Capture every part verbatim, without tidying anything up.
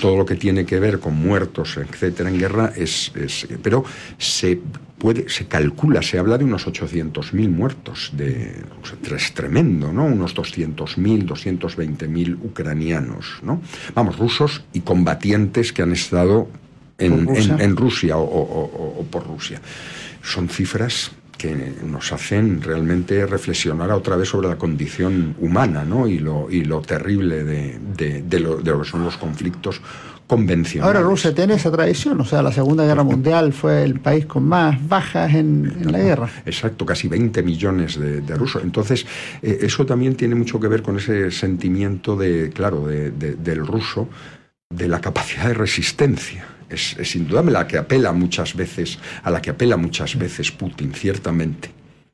todo lo que tiene que ver con muertos, etcétera, en guerra, es, es pero se puede, se calcula, se habla de unos ochocientos mil muertos, de, o sea, es tremendo, ¿no? Unos doscientos mil, doscientos veinte mil ucranianos, ¿no? Vamos, rusos y combatientes que han estado en, en, en Rusia o, o, o, o por Rusia. Son cifras que nos hacen realmente reflexionar otra vez sobre la condición humana, ¿no? y, lo, y lo terrible de, de, de, lo, de lo que son los conflictos convencionales. Ahora Rusia tiene esa tradición, o sea, la Segunda Guerra Mundial fue el país con más bajas en, en la guerra. Exacto, casi veinte millones de, de rusos. Entonces, eh, eso también tiene mucho que ver con ese sentimiento de, claro, de, de, del ruso, de la capacidad de resistencia. Es, es indudable la que apela muchas veces, a la que apela muchas veces Putin, ciertamente.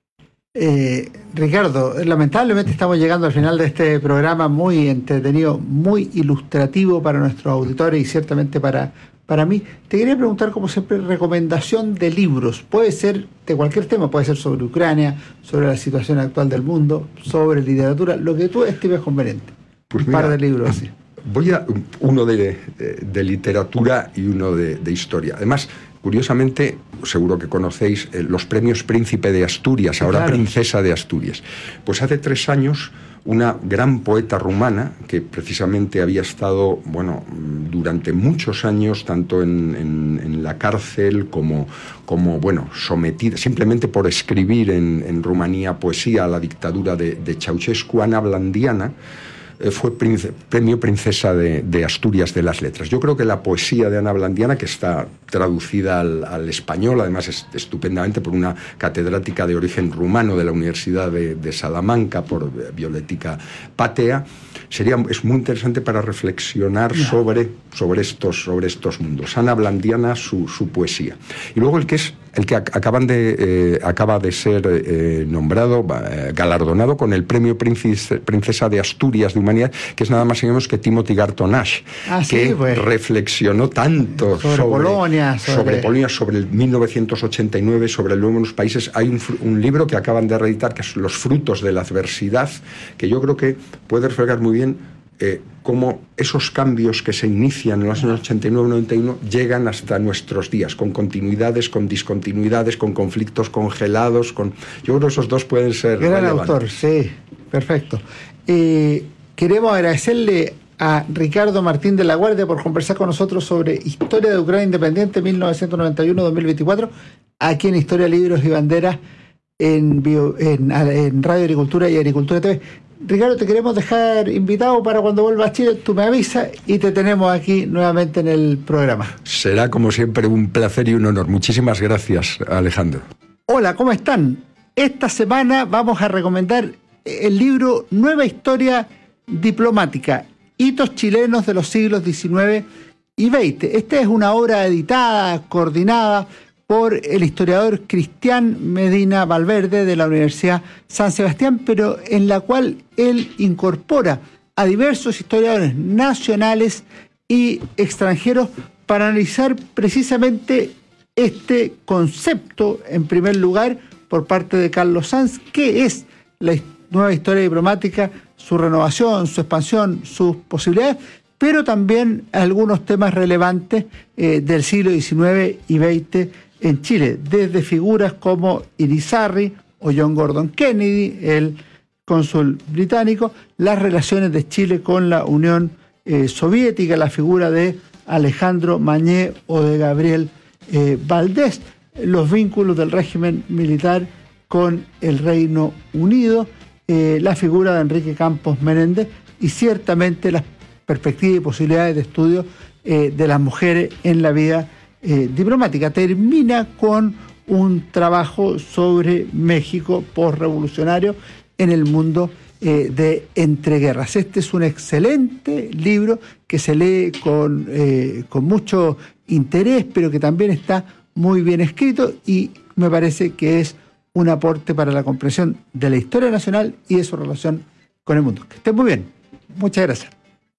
Eh, Ricardo, lamentablemente estamos llegando al final de este programa muy entretenido, muy ilustrativo para nuestros auditores y ciertamente para, para mí. Te quería preguntar, como siempre, recomendación de libros. Puede ser de cualquier tema, puede ser sobre Ucrania, sobre la situación actual del mundo, sobre literatura, lo que tú estimes conveniente. Pues un mira, par de libros así. Voy a uno de, de, de literatura y uno de, de historia. Además, curiosamente, seguro que conocéis eh, los premios Príncipe de Asturias, ahora claro. Princesa de Asturias. Pues hace tres años una gran poeta rumana que precisamente había estado, bueno, durante muchos años tanto en, en, en la cárcel como, como, bueno, sometida simplemente por escribir en, en Rumanía poesía a la dictadura de, de Ceausescu, Ana Blandiana, fue prince, premio Princesa de, de Asturias de las Letras. Yo creo que la poesía de Ana Blandiana, que está traducida al, al español, además es, estupendamente por una catedrática de origen rumano de la Universidad de, de Salamanca, por Violetica Patea, sería, es muy interesante para reflexionar yeah. sobre, sobre, estos, sobre estos mundos. Ana Blandiana, su, su poesía. Y luego el que es el que acaban de, eh, acaba de ser eh, nombrado, eh, galardonado con el premio Princesa, Princesa de Asturias de Humanidad, que es nada más y menos que Timothy Garton Ash, ah, que sí, pues. reflexionó tanto sobre, sobre Polonia, sobre, sobre... sobre Polonia, sobre el mil novecientos ochenta y nueve, sobre el nuevo en los países. Hay un, un libro que acaban de reeditar, que es Los frutos de la adversidad, que yo creo que puede reflejar muy bien Eh, cómo esos cambios que se inician en los años ochenta y nueve noventa y uno llegan hasta nuestros días, con continuidades, con discontinuidades, con conflictos congelados, con... Yo creo que esos dos pueden ser Gran relevantes. Autor, sí, perfecto. Eh, queremos agradecerle a Ricardo Martín de la Guardia por conversar con nosotros sobre Historia de Ucrania Independiente mil novecientos noventa y uno a dos mil veinticuatro, aquí en Historia, Libros y Banderas, en, bio, en, en Radio Agricultura y Agricultura T V. Ricardo, te queremos dejar invitado para cuando vuelvas a Chile, tú me avisas y te tenemos aquí nuevamente en el programa. Será como siempre un placer y un honor. Muchísimas gracias, Alejandro. Hola, ¿cómo están? Esta semana vamos a recomendar el libro Nueva Historia Diplomática, hitos chilenos de los siglos diecinueve y veinte. Esta es una obra editada, coordinada por el historiador Cristian Medina Valverde de la Universidad San Sebastián, pero en la cual él incorpora a diversos historiadores nacionales y extranjeros para analizar precisamente este concepto, en primer lugar, por parte de Carlos Sanz, que es la nueva historia diplomática, su renovación, su expansión, sus posibilidades, pero también algunos temas relevantes eh, del siglo diecinueve y veinte en Chile, desde figuras como Irizarry o John Gordon Kennedy, el cónsul británico, las relaciones de Chile con la Unión eh, Soviética, la figura de Alejandro Mañé o de Gabriel eh, Valdés, los vínculos del régimen militar con el Reino Unido, eh, la figura de Enrique Campos Menéndez y ciertamente las perspectivas y posibilidades de estudio eh, de las mujeres en la vida Eh, diplomática. Termina con un trabajo sobre México postrevolucionario en el mundo eh, de entreguerras. Este es un excelente libro que se lee con, eh, con mucho interés, pero que también está muy bien escrito y me parece que es un aporte para la comprensión de la historia nacional y de su relación con el mundo. Que estén muy bien. Muchas gracias.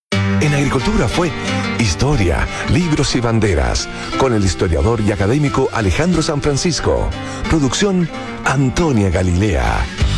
En Agricultura fue Historia, Libros y Banderas, con el historiador y académico Alejandro San Francisco. Producción Antonia Galilea.